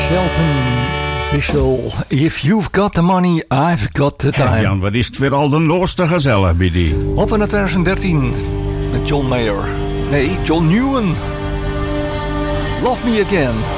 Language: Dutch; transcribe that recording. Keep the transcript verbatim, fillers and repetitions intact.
Shelton Bissell. If you've got the money, I've got the time. Hey Jan, wat is het weer al de looste gezellig bij die? Op naar twintig dertien met John Mayer. Nee, John Newen. Love Me Again.